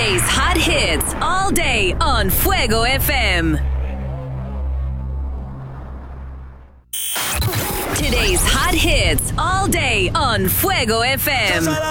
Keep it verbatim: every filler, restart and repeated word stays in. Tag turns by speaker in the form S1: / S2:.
S1: Today's hot hits all day on Fuego F M. Today's hot hits all day on Fuego F M.